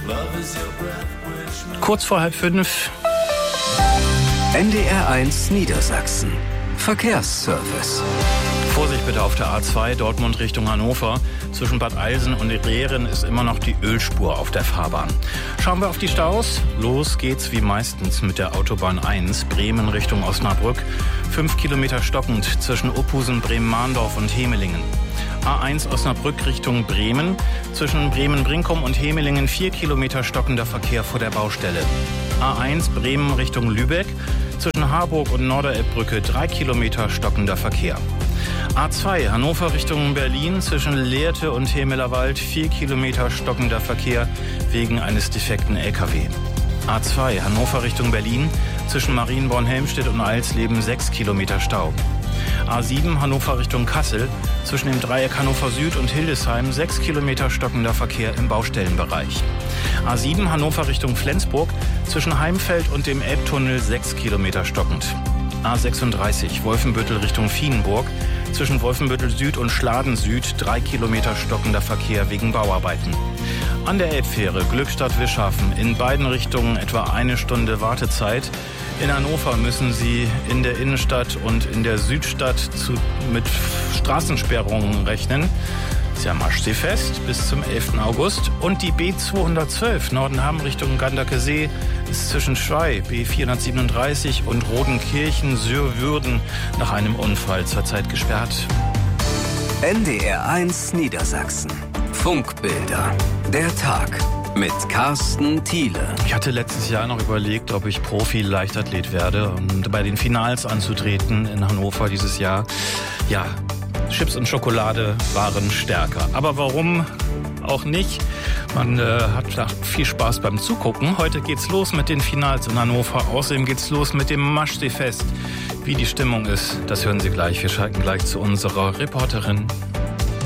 Kurz vor 4:30. NDR1 Niedersachsen. Verkehrsservice. Vorsicht bitte auf der A2 Dortmund Richtung Hannover. Zwischen Bad Eilsen und Rehren ist immer noch die Ölspur auf der Fahrbahn. Schauen wir auf die Staus. Los geht's wie meistens mit der Autobahn 1 Bremen Richtung Osnabrück. 5 Kilometer stockend zwischen Ophusen, Bremen-Mahndorf und Hemelingen. A1 Osnabrück Richtung Bremen. Zwischen Bremen-Brinkum und Hemelingen 4 Kilometer stockender Verkehr vor der Baustelle. A1 Bremen Richtung Lübeck. Zwischen Harburg und Norderelbbrücke 3 Kilometer stockender Verkehr. A2 Hannover Richtung Berlin zwischen Lehrte und Hemelerwald 4 Kilometer stockender Verkehr wegen eines defekten LKW. A2 Hannover Richtung Berlin zwischen Marienborn-Helmstedt und Eilsleben 6 Kilometer Stau. A7 Hannover Richtung Kassel zwischen dem Dreieck Hannover Süd und Hildesheim 6 Kilometer stockender Verkehr im Baustellenbereich. A7 Hannover Richtung Flensburg zwischen Heimfeld und dem Elbtunnel 6 Kilometer stockend. A36 Wolfenbüttel Richtung Vienburg zwischen Wolfenbüttel Süd und Schladen Süd 3 Kilometer stockender Verkehr wegen Bauarbeiten. An der Elbfähre Glückstadt-Wischhafen in beiden Richtungen etwa 1 Stunde Wartezeit. In Hannover müssen Sie in der Innenstadt und in der Südstadt mit Straßensperrungen rechnen. Das ist ja Maschseefest bis zum 11. August. Und die B212 Nordenham Richtung Gandakesee ist zwischen Schwei B437 und Rodenkirchen-Sürwürden nach einem Unfall zurzeit gesperrt. NDR1 Niedersachsen. Funkbilder. Der Tag mit Carsten Thiele. Ich hatte letztes Jahr noch überlegt, ob ich Profi-Leichtathlet werde und bei den Finals anzutreten in Hannover dieses Jahr. Ja, Chips und Schokolade waren stärker. Aber warum auch nicht? Man hat viel Spaß beim Zugucken. Heute geht's los mit den Finals in Hannover. Außerdem geht's los mit dem Maschseefest. Wie die Stimmung ist, das hören Sie gleich. Wir schalten gleich zu unserer Reporterin.